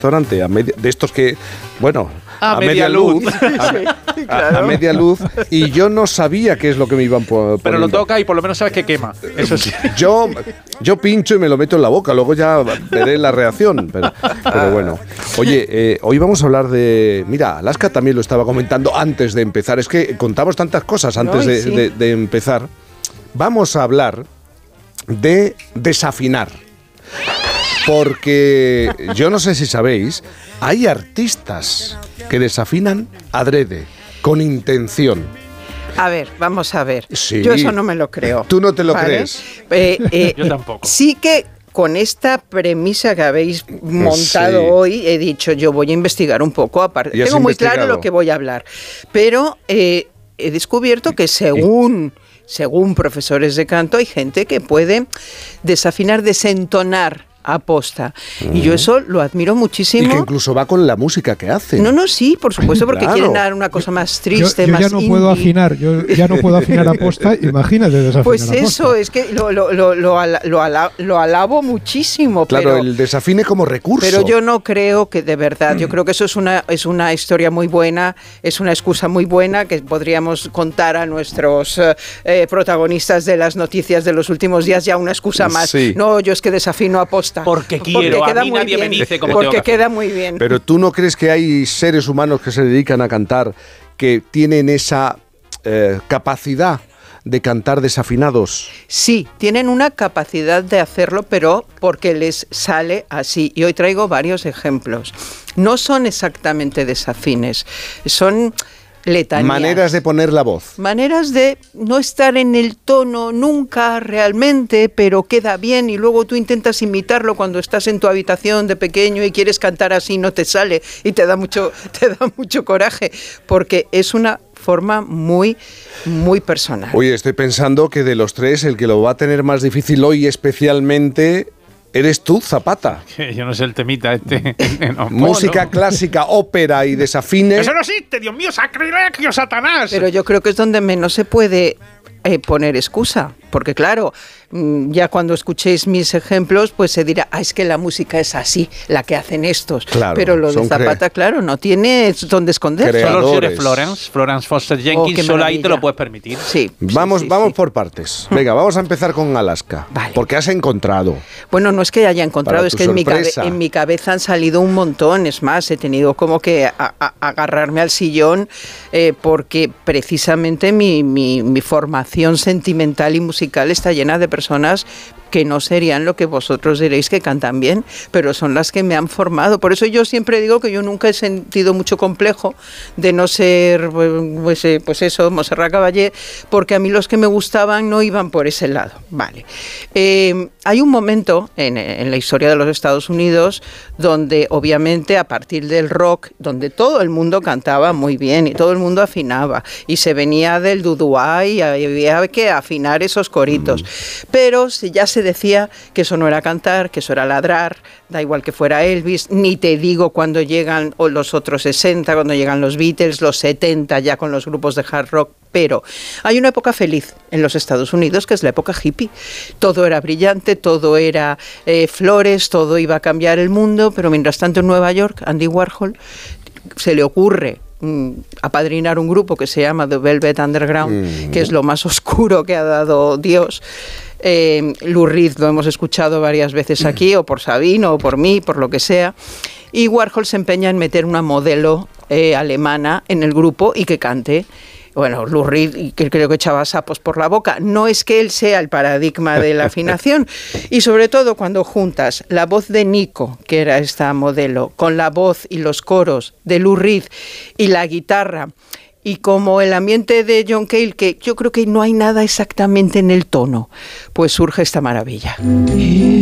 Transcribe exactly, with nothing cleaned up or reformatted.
restaurante a media, de estos que, bueno, a, a media, media luz, luz, sí, a, claro. a, a media luz, y yo no sabía qué es lo que me iban poniendo. Pero lo toca y por lo menos sabes que quema, eso sí. Yo, yo pincho y me lo meto en la boca, luego ya veré la reacción, pero, pero bueno. Oye, eh, hoy vamos a hablar de, mira, Alaska también lo estaba comentando antes de empezar, es que contamos tantas cosas antes no, de, sí. de, de empezar. Vamos a hablar de desafinar. Porque yo no sé si sabéis, hay artistas que desafinan adrede, con intención. A ver, vamos a ver. Sí. Yo eso no me lo creo. ¿Tú no te lo ¿vale? crees? Eh, eh, Yo tampoco. Sí que con esta premisa que habéis montado sí. hoy, he dicho, yo voy a investigar un poco. Aparte, ¿Y has tengo muy claro investigado? lo que voy a hablar. Pero eh, he descubierto que según... Según profesores de canto, hay gente que puede desafinar, desentonar aposta. Uh-huh. Y yo eso lo admiro muchísimo. Y que incluso va con la música que hacen. No, no, sí, por supuesto, porque claro. quieren dar una cosa más triste, yo, yo más ya no indie. puedo afinar, yo ya no puedo afinar aposta, imagínate desafinar Pues aposta. eso, es que lo, lo, lo, lo, ala, lo, ala, lo alabo muchísimo. Claro, pero, el desafine como recurso. Pero yo no creo que de verdad, yo creo que eso es una, es una historia muy buena, es una excusa muy buena que podríamos contar a nuestros eh, protagonistas de las noticias de los últimos días, ya una excusa más. Sí. No, yo es que desafino aposta. Porque quiero, porque queda a mí muy nadie bien, me dice cómo porque tengo que queda hacer. muy bien. Pero tú no crees que hay seres humanos que se dedican a cantar que tienen esa eh, capacidad de cantar desafinados. Sí, tienen una capacidad de hacerlo, pero porque les sale así. Y hoy traigo varios ejemplos. No son exactamente desafines, son letanías. Maneras de poner la voz. Maneras de no estar en el tono nunca realmente, pero queda bien y luego tú intentas imitarlo cuando estás en tu habitación de pequeño y quieres cantar así, no te sale y te da mucho, te da mucho coraje, porque es una forma muy, muy personal. Oye, estoy pensando que de los tres, el que lo va a tener más difícil hoy especialmente eres tú, Zapata. Yo no sé el temita este. No, Música no. clásica, ópera y desafines. ¡Eso no existe! ¡Dios mío, sacrilegio, Satanás! Pero yo creo que es donde menos se puede eh, poner excusa. Porque claro, ya cuando escuchéis mis ejemplos, pues se dirá, ah, es que la música es así, la que hacen estos. Claro, pero lo de Zapata, cre- claro, no tiene dónde esconderse. Solo si eres creadores. Florence, Florence Foster Oh, Jenkins, qué solo ahí te maravilla. lo puedes permitir. Sí. Vamos, sí, sí, vamos sí. por partes. Venga, vamos a empezar con Alaska. Vale. Porque has encontrado. Bueno, no es que haya encontrado, Para es tu que en mi, cabe- sorpresa. en mi cabeza han salido un montón. Es más, he tenido como que a- a- agarrarme al sillón eh, porque precisamente mi, mi, mi formación sentimental y musical está llena de personas que no serían lo que vosotros diréis que cantan bien, pero son las que me han formado. Por eso yo siempre digo que yo nunca he sentido mucho complejo de no ser, pues, pues eso, Montserrat Caballé, porque a mí los que me gustaban no iban por ese lado. Vale. Eh, hay un momento en, en la historia de los Estados Unidos donde obviamente a partir del rock, donde todo el mundo cantaba muy bien y todo el mundo afinaba y se venía del dudúa y había que afinar esos coritos. Mm. Pero si ya se decía que eso no era cantar, que eso era ladrar, da igual que fuera Elvis, ni te digo cuando llegan los otros sesenta, cuando llegan los Beatles, los setenta ya con los grupos de hard rock, pero hay una época feliz en los Estados Unidos que es la época hippie. Todo era brillante, todo era eh, flores, todo iba a cambiar el mundo, pero mientras tanto en Nueva York, Andy Warhol se le ocurre mm, apadrinar un grupo que se llama The Velvet Underground, mm. que es lo más oscuro que ha dado Dios. Eh, Lou Reed lo hemos escuchado varias veces aquí, o por Sabino, o por mí, por lo que sea, y Warhol se empeña en meter una modelo eh, alemana en el grupo y que cante. Bueno, Lou Reed, que creo que echaba sapos por la boca. No es que él sea el paradigma de la afinación. Y sobre todo cuando juntas la voz de Nico, que era esta modelo, con la voz y los coros de Lou Reed y la guitarra, y como el ambiente de John Cale, que yo creo que no hay nada exactamente en el tono, pues surge esta maravilla.